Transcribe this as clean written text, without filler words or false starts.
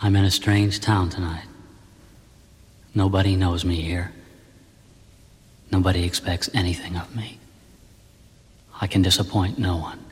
I'm in a strange town tonight. Nobody knows me here. Nobody expects anything of me. I can disappoint no one.